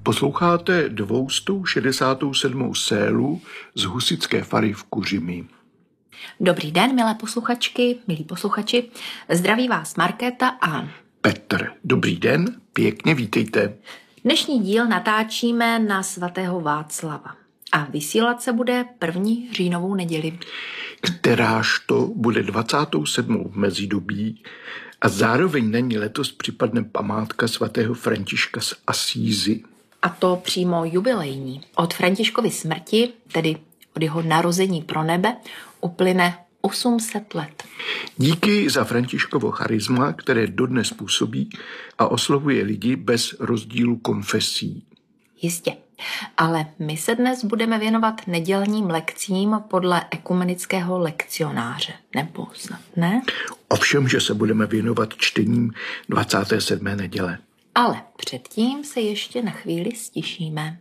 Posloucháte 267. sélu z husitské fary v Kuřimi. Dobrý den, milé posluchačky, milí posluchači. Zdraví vás Markéta a Petr. Dobrý den, pěkně vítejte. Dnešní díl natáčíme na svatého Václava a vysílat se bude 1. říjnovou neděli. Kteráž to bude 27. v mezidobí a zároveň na ní letos připadne památka svatého Františka z Asízy. A to přímo jubilejní. Od Františkovy smrti, tedy od jeho narození pro nebe, uplyne 800 let. Díky za Františkovo charisma, které dodnes působí a oslovuje lidi bez rozdílu konfesí. Jistě. Ale my se dnes budeme věnovat nedělním lekcím podle ekumenického lekcionáře. Nebo snad ne? Ovšem, že se budeme věnovat čtením 27. neděle. Ale předtím se ještě na chvíli stišíme.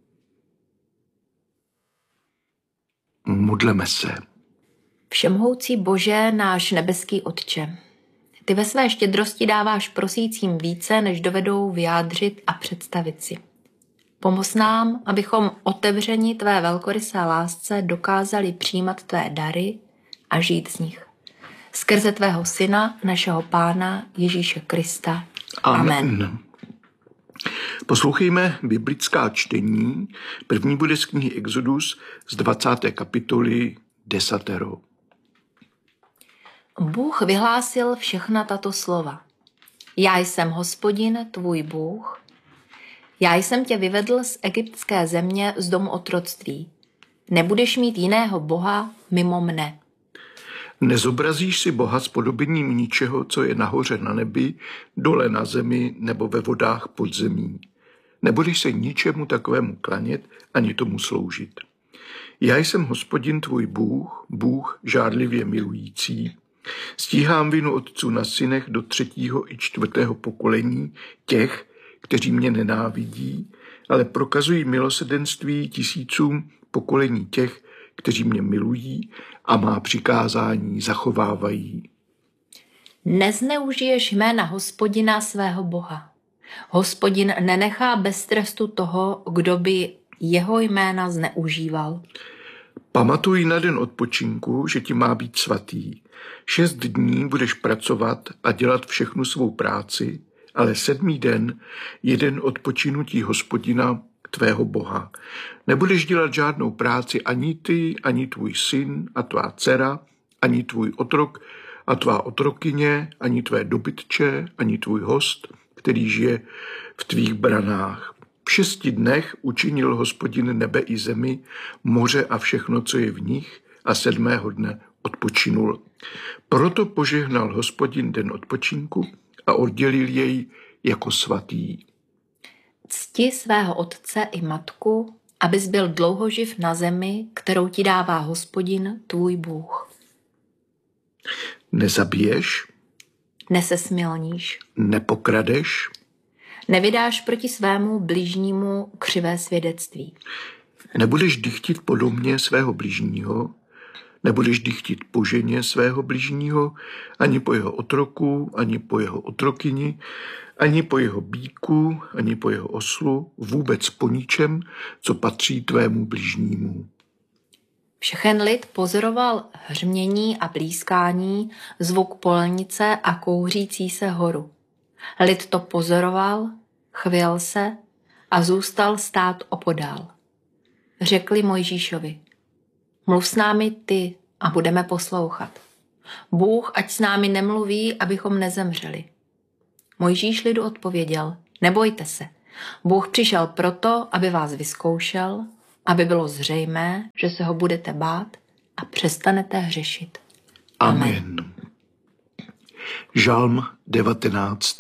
Modleme se. Všemohoucí Bože, náš nebeský Otče, ty ve své štědrosti dáváš prosícím více, než dovedou vyjádřit a představit si. Pomoz nám, abychom otevřeni tvé velkorysé lásce dokázali přijímat tvé dary a žít z nich. Skrze tvého Syna, našeho Pána Ježíše Krista. Amen. Poslouchejme biblická čtení. První bude z knihy Exodus z 20. kapitoly 10. Bůh vyhlásil všechna tato slova. Já jsem Hospodin, tvůj Bůh. Já jsem tě vyvedl z egyptské země z domu otroctví. Nebudeš mít jiného boha mimo mne. Nezobrazíš si Boha s podobením ničeho, co je nahoře na nebi, dole na zemi nebo ve vodách pod zemí. Nebudeš se ničemu takovému klanět ani tomu sloužit. Já jsem Hospodin tvůj Bůh, Bůh žárlivě milující. Stíhám vinu otců na synech do 3. i 4. pokolení těch, kteří mě nenávidí, ale prokazují milosrdenství tisícům pokolení těch, kteří mě milují a má přikázání zachovávají. Nezneužiješ jména Hospodina svého Boha. Hospodin nenechá bez trestu toho, kdo by jeho jména zneužíval. Pamatuj na den odpočinku, že ti má být svatý. 6 dní budeš pracovat a dělat všechnu svou práci, ale 7. den je den odpočinutí Hospodina tvého Boha. Nebudeš dělat žádnou práci ani ty, ani tvůj syn a tvá dcera, ani tvůj otrok a tvá otrokyně, ani tvé dobytče, ani tvůj host, který žije v tvých branách. V 6 dnech učinil Hospodin nebe i zemi, moře a všechno, co je v nich, a 7. dne odpočinul. Proto požehnal Hospodin den odpočinku a oddělil jej jako svatý. Cti svého otce i matku, abys byl dlouhoživ na zemi, kterou ti dává Hospodin, tvůj Bůh. Nezabiješ, Nesesmilníš, nepokradeš, nevydáš proti svému bližnímu křivé svědectví. nebudeš dychtit po domě svého bližního, nebudeš dychtit po ženě svého bližního, ani po jeho otroku, ani po jeho otrokyni, ani po jeho býku, ani po jeho oslu, vůbec po ničem, co patří tvému bližnímu. Všechen lid pozoroval hřmění a blízkání, zvuk polnice a kouřící se horu. Lid to pozoroval, chvěl se a zůstal stát opodál. Řekli Mojžíšovi: mluv s námi ty a budeme poslouchat. Bůh ať s námi nemluví, abychom nezemřeli. Mojžíš lidu odpověděl: nebojte se. Bůh přišel proto, aby vás vyzkoušel, aby bylo zřejmé, že se ho budete bát a přestanete hřešit. Amen. Žalm 19.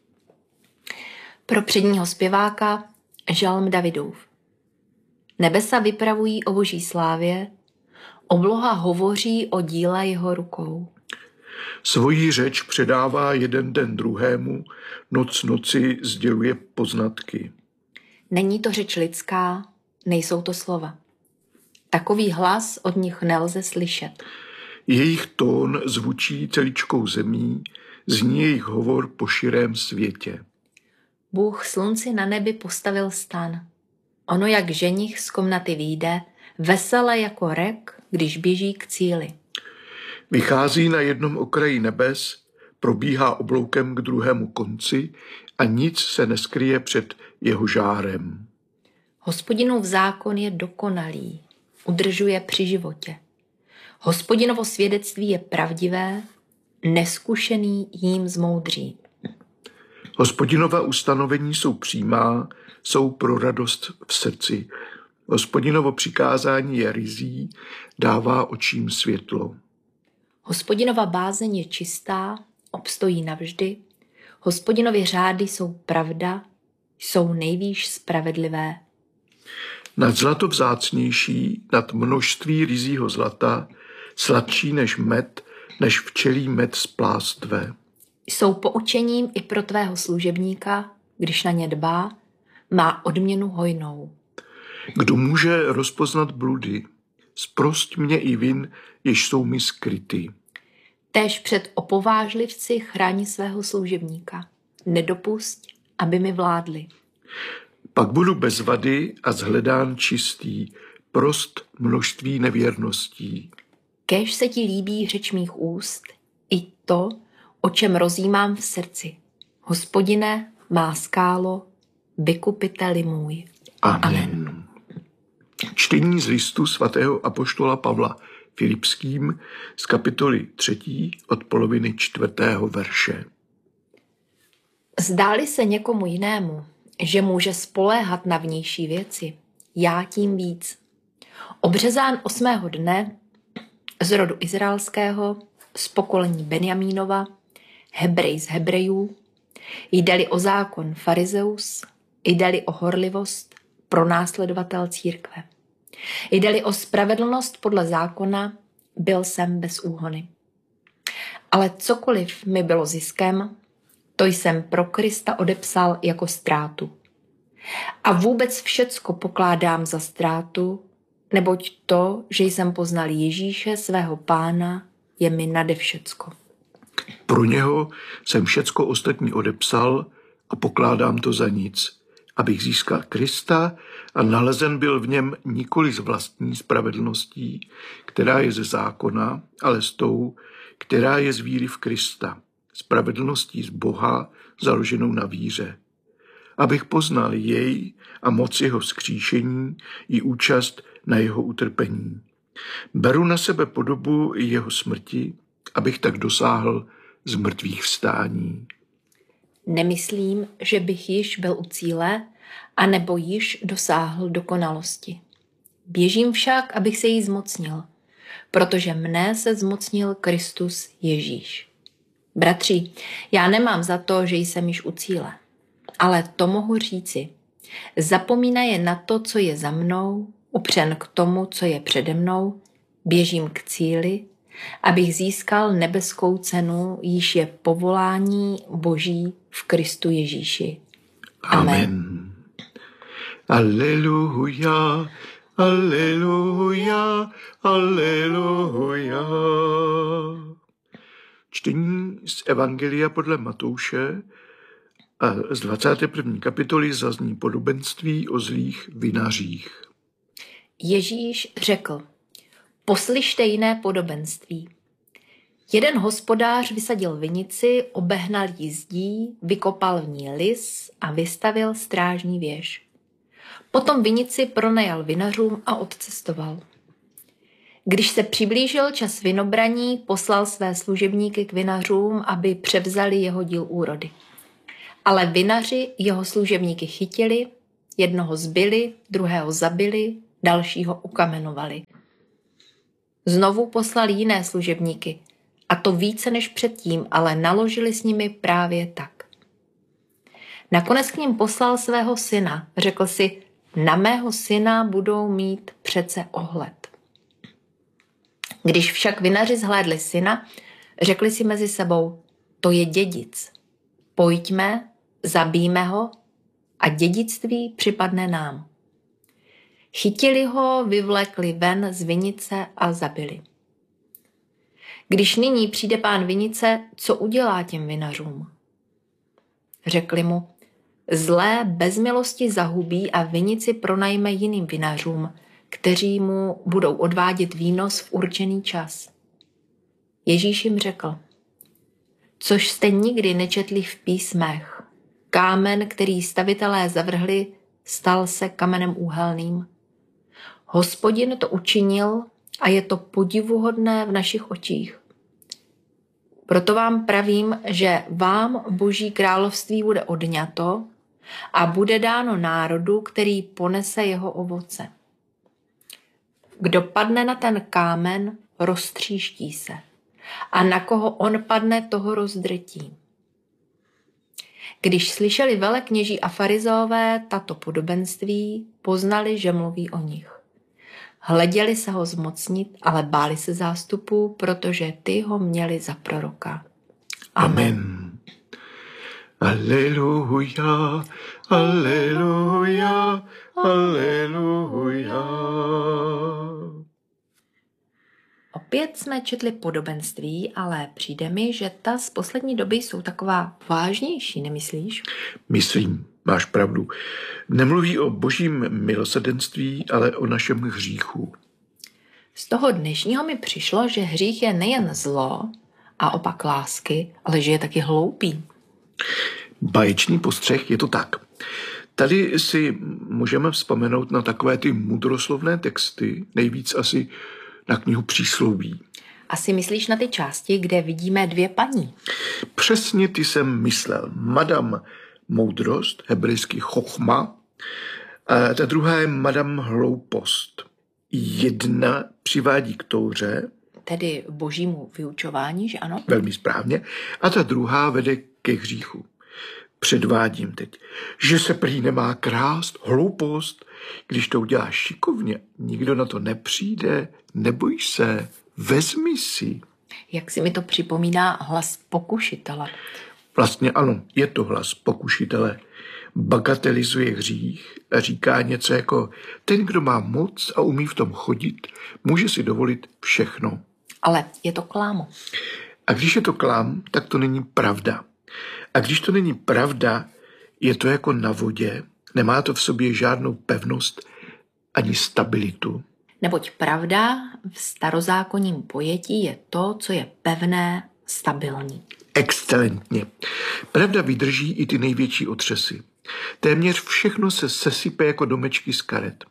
Pro předního zpěváka žalm Davidův. Nebesa vypravují o boží slávě, obloha hovoří o díle jeho rukou. Svoji řeč předává jeden den druhému, noc noci sděluje poznatky. Není to řeč lidská, nejsou to slova. Takový hlas od nich nelze slyšet. Jejich tón zvučí celičkou zemí, zní jejich hovor po širém světě. Bůh slunci na nebi postavil stan. Ono jak ženich z komnaty vyjde, vesele jako rek, když běží k cíli. Vychází na jednom okraji nebes, probíhá obloukem k druhému konci a nic se neskryje před jeho žárem. Hospodinův zákon je dokonalý, udržuje při životě. Hospodinovo svědectví je pravdivé, neskušený jím zmoudří. Hospodinova ustanovení jsou přímá, jsou pro radost v srdci. Hospodinovo přikázání je ryzí, dává očím světlo. Hospodinova bázeň je čistá, obstojí navždy. Hospodinovy řády jsou pravda, jsou nejvýš spravedlivé. Nad zlato vzácnější, nad množství ryzího zlata, sladší než med, než včelí med z plástve. Jsou poučením i pro tvého služebníka, když na ně dbá, má odměnu hojnou. Kdo může rozpoznat bludy? Zprost mě i vin, jež jsou mi skryty. Též před opovážlivci chrání svého služebníka. Nedopusť, aby mi vládli. Pak budu bez vady a zhledán čistý, prost množství nevěrností. Kéž se ti líbí řeč mých úst, i to, o čem rozjímám v srdci. Hospodine, má skálo, vykupiteli můj. Amen. Čtení z listu svatého apoštola Pavla Filipským z kapitoly 3 od poloviny 4. verše. Zdáli se někomu jinému, že může spoléhat na vnější věci, já tím víc. Obřezán 8. dne z rodu izraelského, z pokolení Benjamínova, Hebrej z Hebrejů, jde-li o zákon farizeus, jde-li o horlivost, pronásledovatel církve. Jde-li o spravedlnost podle zákona, byl jsem bez úhony. Ale cokoliv mi bylo ziskem, to jsem pro Krista odepsal jako ztrátu. A vůbec všecko pokládám za ztrátu, neboť to, že jsem poznal Ježíše, svého Pána, je mi nade všecko. Pro něho jsem všecko ostatní odepsal a pokládám to za nic, abych získal Krista a nalezen byl v něm nikoli z vlastní spravedlností, která je ze zákona, ale s tou, která je z víry v Krista, spravedlností z Boha založenou na víře. Abych poznal jej a moc jeho vzkříšení i účast na jeho utrpení. Beru na sebe podobu jeho smrti, abych tak dosáhl z mrtvých vstání. Nemyslím, že bych již byl u cíle, anebo již dosáhl dokonalosti. Běžím však, abych se jí zmocnil, protože mne se zmocnil Kristus Ježíš. Bratři, já nemám za to, že jsem již u cíle, ale to mohu říci. Zapomínaje na to, co je za mnou, upřen k tomu, co je přede mnou, běžím k cíli, abych získal nebeskou cenu, již je povolání Boží v Kristu Ježíši. Amen. Aleluja, aleluja, aleluja. Čtení z Evangelia podle Matouše a z 21. kapitoly zazní podobenství o zlých vinařích. Ježíš řekl, poslyšte jiné podobenství. Jeden hospodář vysadil vinici, obehnal ji zdí, vykopal v ní lis a vystavil strážní věž. Potom vinici pronajal vinařům a odcestoval. Když se přiblížil čas vinobraní, poslal své služebníky k vinařům, aby převzali jeho díl úrody. Ale vinaři jeho služebníky chytili, jednoho zbili, druhého zabili, dalšího ukamenovali. Znovu poslali jiné služebníky, a to více než předtím, ale naložili s nimi právě tak. Nakonec k ním poslal svého syna, řekl si, na mého syna budou mít přece ohled. Když však vinaři zhlédli syna, řekli si mezi sebou, to je dědic. Pojďme, zabijme ho a dědictví připadne nám. Chytili ho, vyvlekli ven z vinice a zabili. Když nyní přijde pán vinice, co udělá těm vinařům? Řekli mu, Zlé bez milosti zahubí a vinici pronajme jiným vinařům, kteří mu budou odvádět výnos v určený čas. Ježíš jim řekl, což jste nikdy nečetli v písmech. Kámen, který stavitelé zavrhli, stal se kamenem úhelným. Hospodin to učinil a je to podivuhodné v našich očích. Proto vám pravím, že vám Boží království bude odňato a bude dáno národu, který ponese jeho ovoce. Kdo padne na ten kámen, roztříští se. A na koho on padne, toho rozdrtí. Když slyšeli velekněží a farizeové tato podobenství, poznali, že mluví o nich. Hleděli se ho zmocnit, ale báli se zástupu, protože ty ho měli za proroka. Amen. Aleluja, aleluja, aleluja. Opět jsme četli podobenství, ale přijde mi, že ta z poslední doby jsou taková vážnější, nemyslíš? Myslím, máš pravdu. Nemluví o božím milosrdenství, ale o našem hříchu. Z toho dnešního mi přišlo, že hřích je nejen zlo a opak lásky, ale že je taky hloupý. Báječný postřeh, je to tak. Tady si můžeme vzpomenout na takové ty mudroslovné texty, nejvíc asi na knihu Přísloví. Asi myslíš na ty části, kde vidíme dvě paní? Přesně ty jsem myslel. Madam Moudrost, hebrejsky chochma, a ta druhá je Madam Hloupost. Jedna přivádí k touře, Tedy božímu vyučování, že ano? velmi správně, a ta druhá vede ke hříchu. Předvádím teď, že se prý nemá krást, hloupost, když to uděláš šikovně, nikdo na to nepřijde, neboj se, vezmi si. Jak si mi to připomíná hlas pokušitele. Vlastně ano, je to hlas pokušitele. Bagatelizuje hřích a říká něco jako ten, kdo má moc a umí v tom chodit, může si dovolit všechno. Ale je to klámo. A když je to klam, tak to není pravda. A když to není pravda, je to jako na vodě, nemá to v sobě žádnou pevnost ani stabilitu. Neboť pravda v starozákonním pojetí je to, co je pevné, stabilní. Excelentně. Pravda vydrží i ty největší otřesy. Téměř všechno se sesype jako domečky z karet.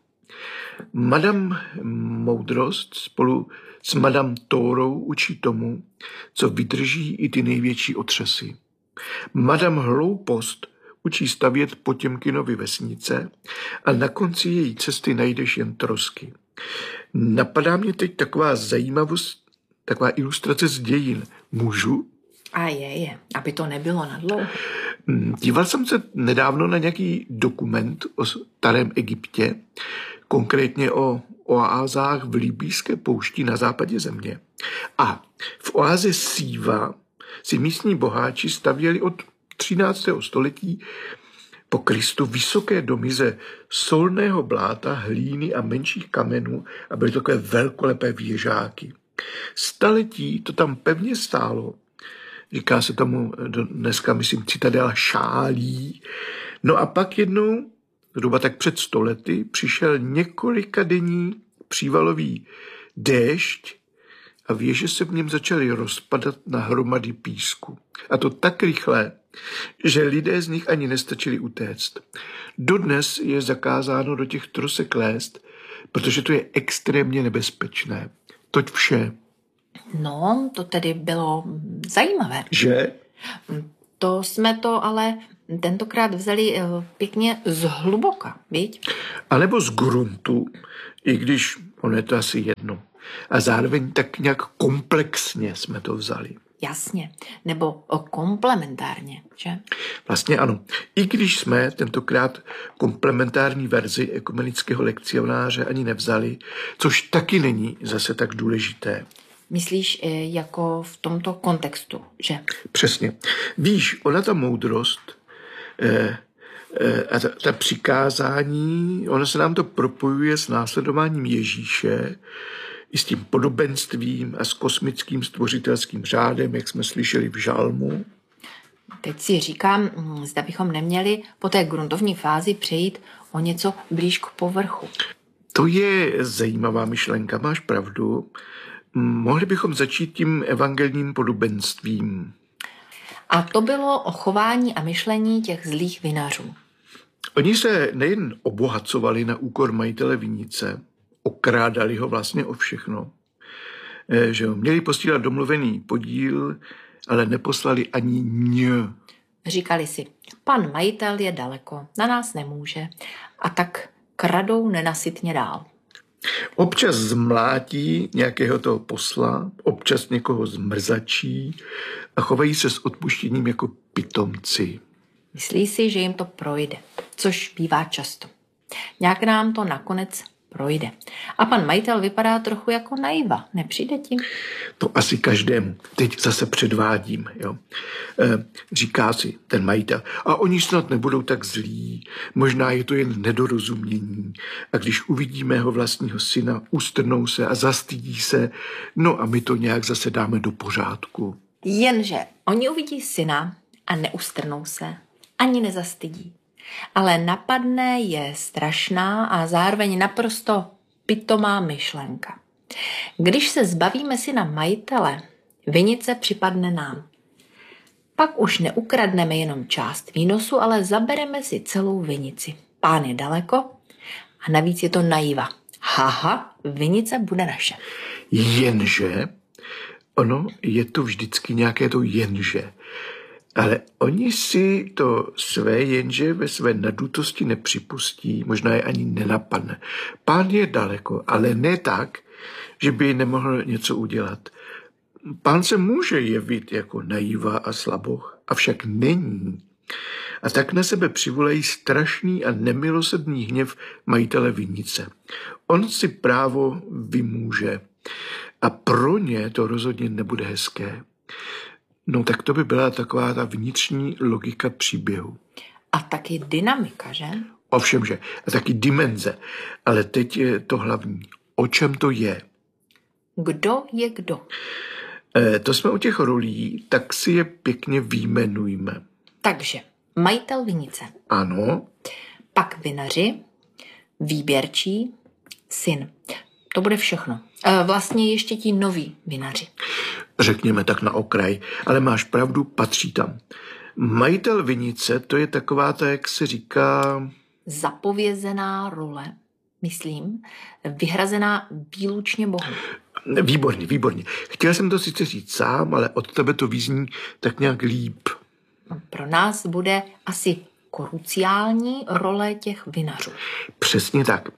Madam Moudrost spolu s Madam Tórou učí tomu, co vydrží i ty největší otřesy. Madam Hloupost učí stavět Potěmkinovy vesnice a na konci její cesty najdeš jen trosky. Napadá mě teď taková zajímavost, taková ilustrace z dějin. Můžu? A je, aby to nebylo na dlouho. Díval jsem se nedávno na nějaký dokument o starém Egyptě, konkrétně o oázách v libýské poušti na západě země. A v oáze Síva si místní boháči stavěli od 13. století po Kristu vysoké domy ze solného bláta, hlíny a menších kamenů a byly takové velkolepé věžáky. Staletí to tam pevně stálo. Říká se tomu dneska, myslím, citadela šálí. No a pak jednou, zhruba tak před 100 lety, přišel několikadenní přívalový déšť a věže se v něm začaly rozpadat na hromady písku. A to tak rychle, že lidé z nich ani nestačili utéct. Dodnes je zakázáno do těch trosek lézt, protože to je extrémně nebezpečné. Toť vše. No, to tedy bylo zajímavé. Že? To jsme to ale tentokrát vzali pěkně zhluboka, viď? A nebo z gruntu, i když ono je to asi jedno. A zároveň tak nějak komplexně jsme to vzali. Jasně, nebo komplementárně, že? Vlastně ano. I když jsme tentokrát komplementární verzi ekumenického lekcionáře ani nevzali, což taky není zase tak důležité. Myslíš jako v tomto kontextu, že? Přesně. Víš, ona ta moudrost a ta přikázání, ona se nám to propojuje s následováním Ježíše, i s tím podobenstvím a s kosmickým stvořitelským řádem, jak jsme slyšeli v žalmu. Teď si říkám, zda bychom neměli po té gruntovní fázi přejít o něco blíž k povrchu. To je zajímavá myšlenka, máš pravdu. Mohli bychom začít tím evangelním podobenstvím. A to bylo o chování a myšlení těch zlých vinařů. Oni se nejen obohacovali na úkor majitele vinice, okrádali ho vlastně o všechno, že ho měli posílat domluvený podíl, ale neposlali ani ň. Říkali si, pan majitel je daleko, na nás nemůže, a tak kradou nenasytně dál. Občas zmlátí nějakého toho posla, občas někoho zmrzačí a chovají se s odpuštěním jako pitomci. Myslí si, že jim to projde, což bývá často. Nějak nám to nakonec projde. A pan majitel vypadá trochu jako naiva, nepřijde ti? To asi každému. Teď zase předvádím. Jo. Říká si ten majitel, a oni snad nebudou tak zlí, možná je to jen nedorozumění. A když uvidí mého vlastního syna, ustrnou se a zastydí se, no a my to nějak zase dáme do pořádku. Jenže oni uvidí syna a neustrnou se, ani nezastydí. Ale napadne je strašná a zároveň naprosto pitomá myšlenka. Když se zbavíme syna majitele, vinice připadne nám. Pak už neukradneme jenom část výnosu, ale zabereme si celou vinici. Pán je daleko a navíc je to naiva. Haha, vinice bude naše. Jenže, ono je to vždycky nějaké to jenže. Ale oni si to své jenže ve své nadutosti nepřipustí, možná je ani nenapadne. Pán je daleko, ale ne tak, že by nemohl něco udělat. Pán se může jevit jako naiva a slaboch, avšak není. A tak na sebe přivolají strašný a nemilosrdný hněv majitele vinice. On si právo vymůže a pro ně to rozhodně nebude hezké. No tak to by byla taková ta vnitřní logika příběhu. A taky dynamika, že? Ovšemže, a taky dimenze. Ale teď je to hlavní. O čem to je? Kdo je kdo? To jsme u těch rolí, tak si je pěkně vyjmenujme. Takže majitel vinice. Ano. Pak vinaři, výběrčí, syn. To bude všechno. Vlastně ještě ti noví vinaři. Řekněme tak na okraj, ale máš pravdu, patří tam. Majitel vinice, to je taková ta, jak se říká... Zapovězená role, myslím, vyhrazená výlučně Bohu. Výborně, výborně. Chtěl jsem to sice říct sám, ale od tebe to vyzní tak nějak líp. Pro nás bude asi kruciální role těch vinařů. Přesně tak.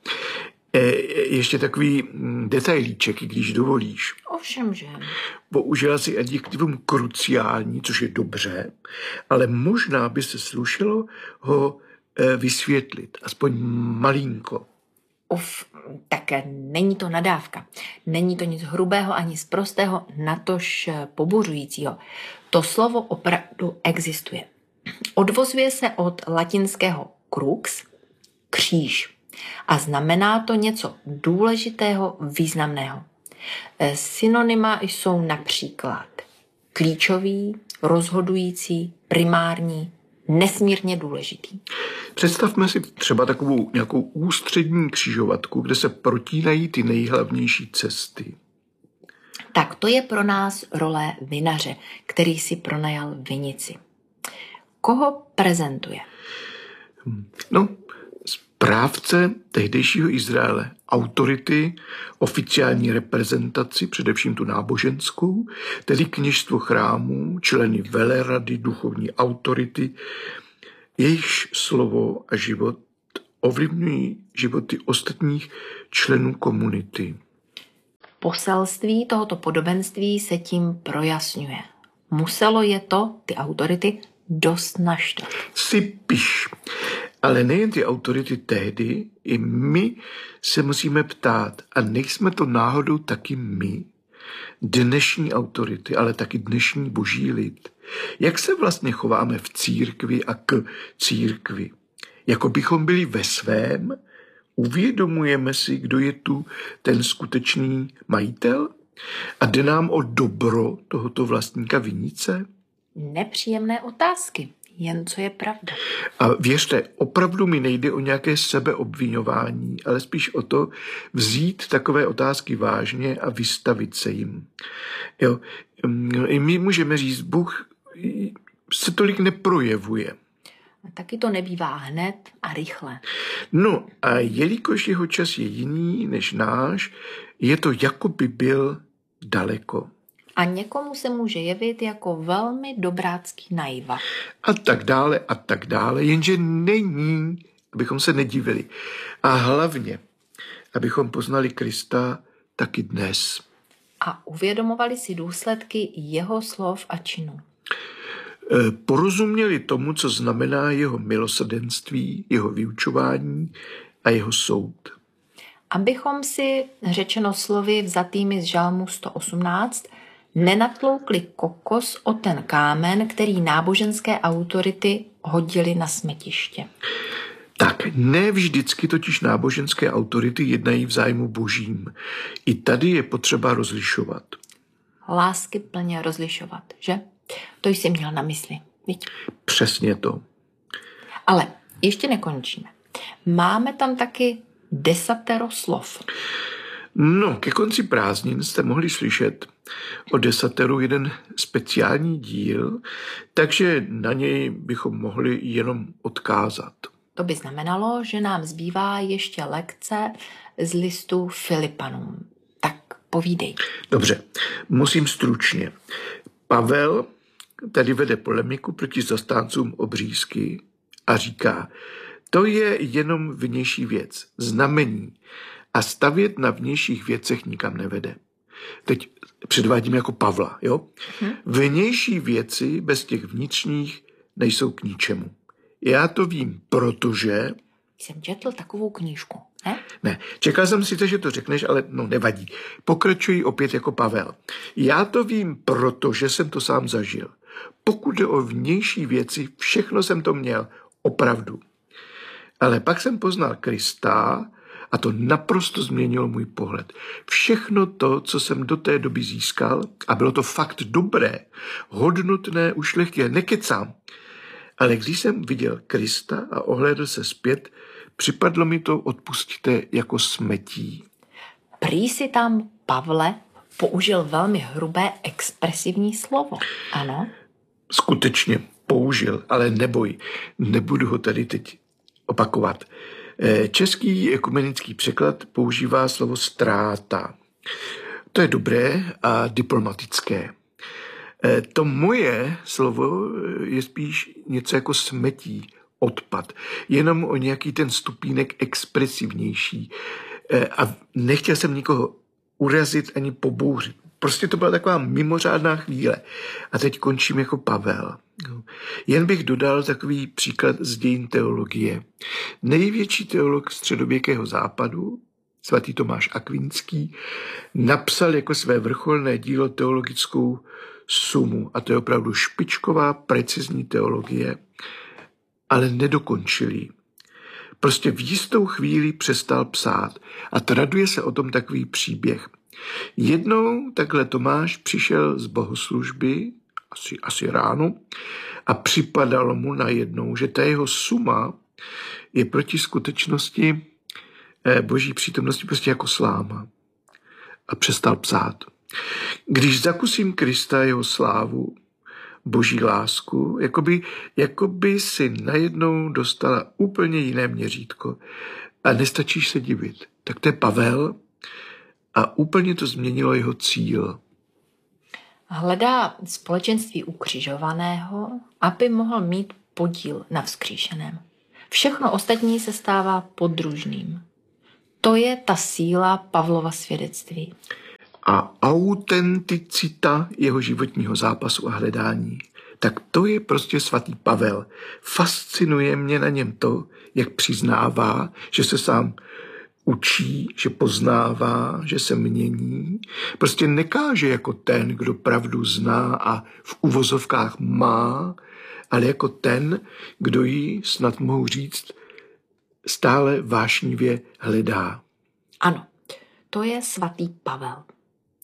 Ještě takový detailíček, když dovolíš. Ovšemže. Použila si adjektivum kruciální, což je dobře, ale možná by se slušelo ho vysvětlit, aspoň malinko. Tak není to nadávka. Není to nic hrubého ani sprostého, natož pobuřujícího. To slovo opravdu existuje. Odvozuje se od latinského crux, kříž. A znamená to něco důležitého, významného. Synonyma jsou například klíčový, rozhodující, primární, nesmírně důležitý. Představme si třeba takovou nějakou ústřední křižovatku, kde se protínají ty nejhlavnější cesty. Tak to je pro nás role vinaře, který si pronajal vinici. Koho prezentuje? No, správce tehdejšího Izraele, autority, oficiální reprezentaci, především tu náboženskou, tedy kněžstvo chrámů, členy velerady, duchovní autority, jejichž slovo a život ovlivňují životy ostatních členů komunity. Poselství tohoto podobenství se tím projasňuje. Muselo je to, ty autority, dost naštvat. Si piš. Ale nejen ty autority tehdy, i my se musíme ptát, a nejsme to náhodou taky my, dnešní autority, ale taky dnešní boží lid. Jak se vlastně chováme v církvi a k církvi? Jako bychom byli ve svém? Uvědomujeme si, kdo je tu ten skutečný majitel? A jde nám o dobro tohoto vlastníka vinice? nepříjemné otázky, jen co je pravda. A věřte, opravdu mi nejde o nějaké sebeobviňování, ale spíš o to vzít takové otázky vážně a vystavit se jim. Jo. I my můžeme říct, Bůh se tolik neprojevuje. A taky to nebývá hned a rychle. No a jelikož jeho čas je jiný než náš, je to jako by byl daleko. A někomu se může jevit jako velmi dobrácký naiva. A tak dále, jenže není, abychom se nedivili. A hlavně, abychom poznali Krista taky dnes. A uvědomovali si důsledky jeho slov a činů. Porozuměli tomu, co znamená jeho milosrdenství, jeho vyučování a jeho soud. Abychom si, řečeno slovy vzatými z Žalmu 118, nenatloukli kokos o ten kámen, který náboženské autority hodili na smetiště. Tak, ne vždycky totiž náboženské autority jednají v zájmu božím. I tady je potřeba rozlišovat. Lásky plně rozlišovat, že? To jsi měl na mysli, viď? Přesně to. Ale ještě nekončíme. Máme tam taky 10 slov. No, ke konci prázdnin jste mohli slyšet o 10 jeden speciální díl, takže na něj bychom mohli jenom odkázat. To by znamenalo, že nám zbývá ještě lekce z listu Filipanům. Tak povídej. Dobře, musím stručně. Pavel tady vede polemiku proti zastáncům obřízky a říká, to je jenom vnější věc, znamení a stavět na vnějších věcech nikam nevede. Teď předvádím jako Pavla, jo? Vnější věci bez těch vnitřních nejsou k ničemu. Já to vím, protože... Jsem četl takovou knížku, ne? Ne, čekal jsem si to, že to řekneš, ale no nevadí. Pokračuji opět jako Pavel. Já to vím, protože jsem to sám zažil. Pokud jde o vnější věci, všechno jsem to měl, opravdu. Ale pak jsem poznal Krista a to naprosto změnilo můj pohled. Všechno to, co jsem do té doby získal, a bylo to fakt dobré, hodnotné, ušlechtilé, nekecám. Ale když jsem viděl Krista a ohlédl se zpět, připadlo mi to, odpustíte, jako smetí. Prý si tam, Pavle, použil velmi hrubé expresivní slovo, ano? Skutečně použil, ale neboj, nebudu ho tady teď opakovat. Český ekumenický překlad používá slovo ztráta. To je dobré a diplomatické. To moje slovo je spíš něco jako smetí, odpad. Jenom o nějaký ten stupínek expresivnější. A nechtěl jsem nikoho urazit ani pobouřit. Prostě to byla taková mimořádná chvíle. A teď končím jako Pavel. Jen bych dodal takový příklad z dějin teologie. Největší teolog středověkého západu, svatý Tomáš Akvinský, napsal jako své vrcholné dílo teologickou sumu. A to je opravdu špičková, precizní teologie, ale nedokončil ji. Prostě v jistou chvíli přestal psát a traduje se o tom takový příběh. Jednou takhle Tomáš přišel z bohoslužby, asi ráno, a připadalo mu najednou, že ta jeho suma je proti skutečnosti boží přítomnosti prostě jako sláma. A přestal psát. Když zakusím Krista, jeho slávu, boží lásku, jakoby si najednou dostala úplně jiné měřítko a nestačíš se divit. Tak to je Pavel a úplně to změnilo jeho cíl. Hledá společenství ukřižovaného, aby mohl mít podíl na vzkříšeném. Všechno ostatní se stává podružným. To je ta síla Pavlova svědectví. A autenticita jeho životního zápasu a hledání. Tak to je prostě svatý Pavel. Fascinuje mě na něm to, jak přiznává, že se sám učí, že poznává, že se mění. Prostě nekáže jako ten, kdo pravdu zná a v uvozovkách má, ale jako ten, kdo ji, snad mohu říct, stále vášnivě hledá. Ano, to je svatý Pavel.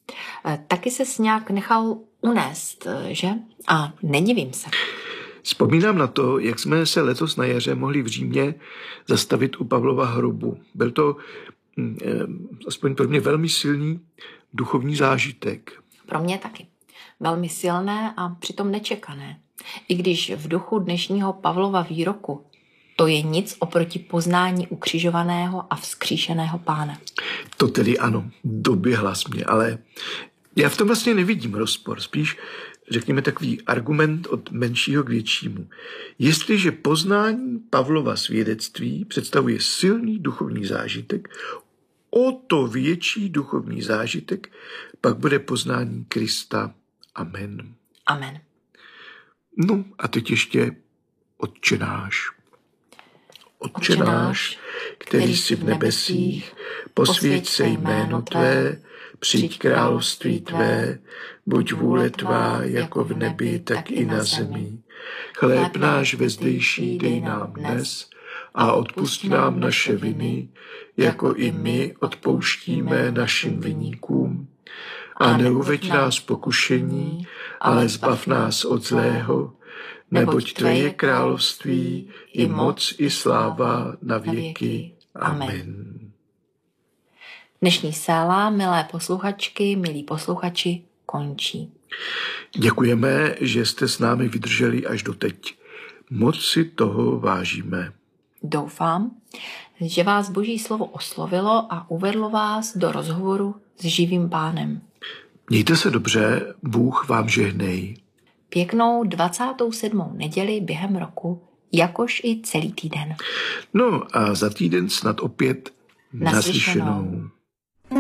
Taky se nějak nechal unést, že? A nedivím se. Vzpomínám na to, jak jsme se letos na jaře mohli v Římě zastavit u Pavlova hrobu. Byl to aspoň pro mě velmi silný duchovní zážitek. Pro mě taky. Velmi silné a přitom nečekané. I když v duchu dnešního Pavlova výroku to je nic oproti poznání ukřižovaného a vzkříšeného Pána. To tedy ano, doběhla jsi mě, ale já v tom vlastně nevidím rozpor, spíš řekněme takový argument od menšího k většímu. Jestliže poznání Pavlova svědectví představuje silný duchovní zážitek, o to větší duchovní zážitek pak bude poznání Krista. Amen. Amen. No a teď ještě Otče náš. Otče náš, který jsi v nebesích, posvěť se jméno tvé, přijď království tvé, buď vůle tvá jako v nebi, tak i na zemi. Chléb náš vezdejší dej nám dnes a odpusť nám naše viny, jako i my odpouštíme našim viníkům. A neuveď nás pokušení, ale zbav nás od zlého, neboť tvé je království, i moc, i sláva na věky. Amen. Dnešní sála, milé posluchačky, milí posluchači, končí. Děkujeme, že jste s námi vydrželi až doteď. Moc si toho vážíme. Doufám, že vás Boží slovo oslovilo a uvedlo vás do rozhovoru s živým Pánem. Mějte se dobře, Bůh vám žehnej. Pěknou 27. neděli během roku, jakož i celý týden. No a za týden snad opět naslyšenou.